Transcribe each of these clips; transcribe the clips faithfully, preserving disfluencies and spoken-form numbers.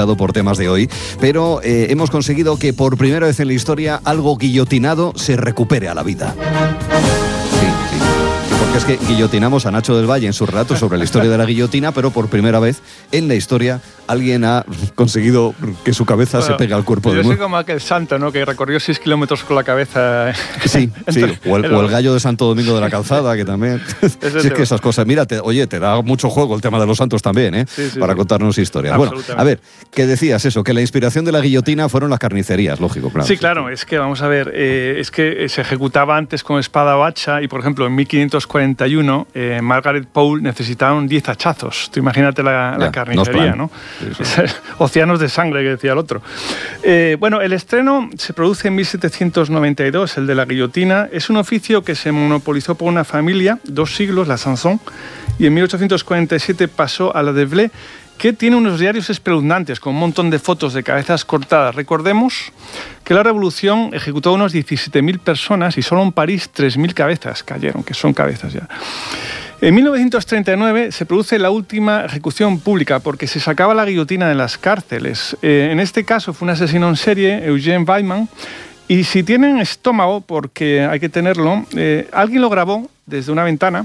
afectado por temas de hoy, pero eh, hemos conseguido que por primera vez en la historia algo guillotinado se recupere a la vida. Sí, sí. Porque es que guillotinamos a Nacho del Valle en su relato sobre la historia de la guillotina, pero por primera vez en la historia alguien ha conseguido que su cabeza bueno, se pegue al cuerpo de nuevo. Yo soy como aquel santo, ¿no?, que recorrió seis kilómetros con la cabeza. Sí, sí. O el, o el gallo de Santo Domingo de la Calzada, que también... Si es que esas cosas... Mira, te, oye, te da mucho juego el tema de los santos también, ¿eh? Sí, sí, para sí. contarnos historias. Bueno, a ver, ¿qué decías eso? Que la inspiración de la guillotina fueron las carnicerías, lógico, claro. Sí, claro. Es que, vamos a ver, eh, es que se ejecutaba antes con espada o hacha y, por ejemplo, en mil quinientos cuarenta y uno, eh, Margaret Pole necesitaban diez hachazos. Tú imagínate la, ya, la carnicería, ¿no? Sí, sí. Océanos de sangre, que decía el otro. Eh, bueno, el estreno se produce en mil setecientos noventa y dos, el de la guillotina. Es un oficio que se monopolizó por una familia, dos siglos, la Sanson, y en mil ochocientos cuarenta y siete pasó a la Devlet, que tiene unos diarios espeluznantes, con un montón de fotos de cabezas cortadas. Recordemos que la Revolución ejecutó a unos diecisiete mil personas y solo en París tres mil cabezas cayeron, que son cabezas ya. En mil novecientos treinta y nueve se produce la última ejecución pública porque se sacaba la guillotina de las cárceles. Eh, en este caso fue un asesino en serie, Eugene Weidmann, y si tienen estómago, porque hay que tenerlo, eh, alguien lo grabó desde una ventana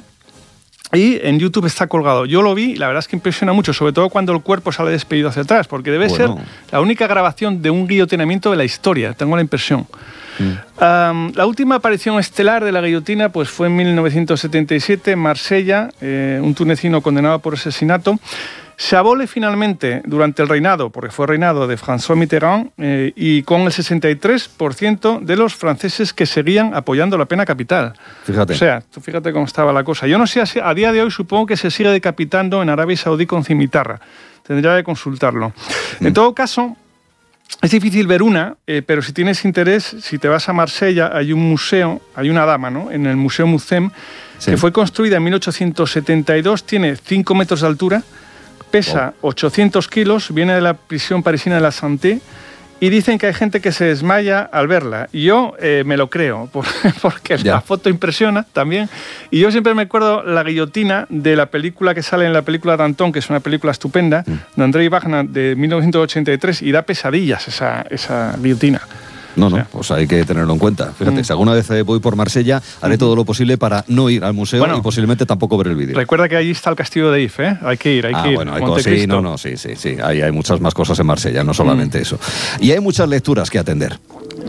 y en YouTube está colgado. Yo lo vi y la verdad es que impresiona mucho, sobre todo cuando el cuerpo sale despedido hacia atrás, porque debe bueno. ser la única grabación de un guillotinamiento de la historia, tengo la impresión. Mm. Um, la última aparición estelar de la guillotina pues, fue en mil novecientos setenta y siete en Marsella, eh, un tunecino condenado por asesinato. Se abole finalmente durante el reinado, porque fue reinado de François Mitterrand, eh, y con el sesenta y tres por ciento de los franceses que seguían apoyando la pena capital. Fíjate. O sea, tú fíjate cómo estaba la cosa. Yo no sé, a día de hoy supongo que se sigue decapitando en Arabia Saudí con cimitarra. Tendría que consultarlo. Mm. En todo caso, es difícil ver una, eh, pero si tienes interés, si te vas a Marsella, hay un museo, hay una dama, ¿no?, en el Museo Mucem, sí. que fue construida en mil ochocientos setenta y dos, tiene cinco metros de altura, pesa oh. ochocientos kilos, viene de la prisión parisina de la Santé, y dicen que hay gente que se desmaya al verla. Y yo eh, me lo creo, porque ya. la foto impresiona también. Y yo siempre me acuerdo la guillotina de la película que sale en la película Danton, que es una película estupenda, mm. de Andrei Wagner, de mil novecientos ochenta y tres, y da pesadillas esa, esa guillotina. No, no, pues hay que tenerlo en cuenta. Fíjate, mm. si alguna vez voy por Marsella, haré mm. todo lo posible para no ir al museo bueno, y posiblemente tampoco ver el vídeo. Recuerda que allí está el castillo de If, ¿eh? Hay que ir, hay ah, que ir. Bueno, hay cosas, sí, no, no, sí, sí, sí. Hay, hay muchas más cosas en Marsella, no solamente mm. eso. Y hay muchas lecturas que atender.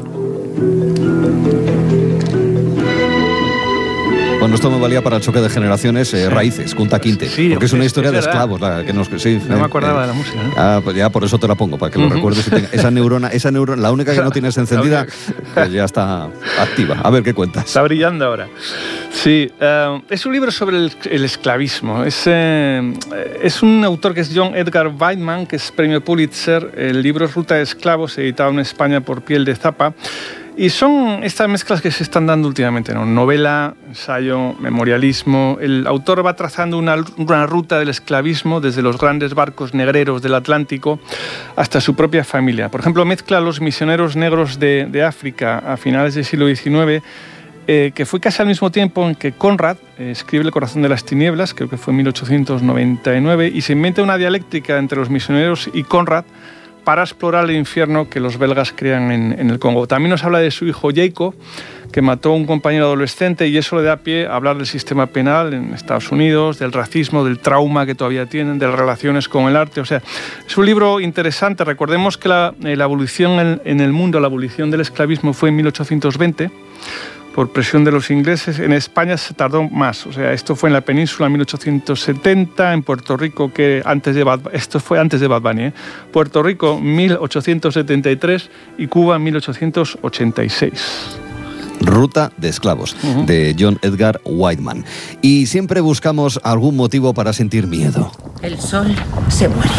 Bueno, esto me valía para el choque de generaciones, eh, sí. Raíces, Kunta Kinte, sí, porque es una historia es de esclavos. La, que nos, sí, no eh, me acordaba eh, de la música, ¿no? Ah, pues ya por eso te la pongo, para que uh-huh. lo recuerdes. Y tenga, esa neurona, esa neurona, la única que no tienes encendida, pues ya está activa. A ver, ¿qué cuentas? Está brillando ahora. Sí, uh, es un libro sobre el, el esclavismo. Es, eh, es un autor que es John Edgar Weidmann, que es premio Pulitzer. El libro es Ruta de Esclavos, editado en España por Piel de Zapa. Y son estas mezclas que se están dando últimamente, ¿no? Novela, ensayo, memorialismo. El autor va trazando una, una ruta del esclavismo desde los grandes barcos negreros del Atlántico hasta su propia familia. Por ejemplo, mezcla a los misioneros negros de, de África a finales del siglo diecinueve, eh, que fue casi al mismo tiempo en que Conrad eh, escribe El corazón de las tinieblas, creo que fue en mil ochocientos noventa y nueve, y se inventa una dialéctica entre los misioneros y Conrad para explorar el infierno que los belgas crean en, en el Congo. También nos habla de su hijo Jacob, que mató a un compañero adolescente, y eso le da pie a hablar del sistema penal en Estados Unidos, del racismo, del trauma que todavía tienen, de las relaciones con el arte. O sea, es un libro interesante. Recordemos que la, la abolición en, en el mundo, la abolición del esclavismo fue en mil ochocientos veinte, por presión de los ingleses. En España se tardó más, o sea, esto fue en la península en mil ochocientos setenta, en Puerto Rico, que antes de Bad, esto fue antes de Bad Bunny, ¿eh? Puerto Rico mil ochocientos setenta y tres y Cuba mil ochocientos ochenta y seis. Ruta de esclavos, uh-huh. de John Edgar Weidmann. Y siempre buscamos algún motivo para sentir miedo. El sol se muere.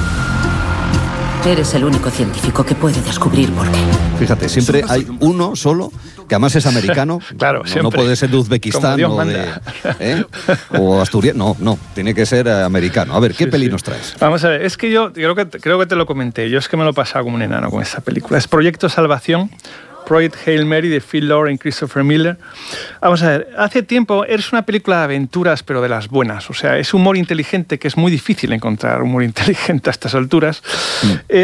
Eres el único científico que puede descubrir por qué. Fíjate, siempre hay uno solo, que además es americano. Claro, no, siempre. No puede ser de Uzbekistán o, de, ¿eh? o asturiano. No, no, tiene que ser americano. A ver, ¿qué sí, peli sí. nos traes? Vamos a ver, es que yo creo que, creo que te lo comenté. Yo es que me lo he pasado como un enano con esta película. Es Proyecto Salvación. Project Hail Mary, de Phil Lord y Christopher Miller. Vamos a ver, hace tiempo es una película de aventuras, pero de las buenas. O sea, es humor inteligente, que es muy difícil encontrar humor inteligente a estas alturas. Mm. Eh,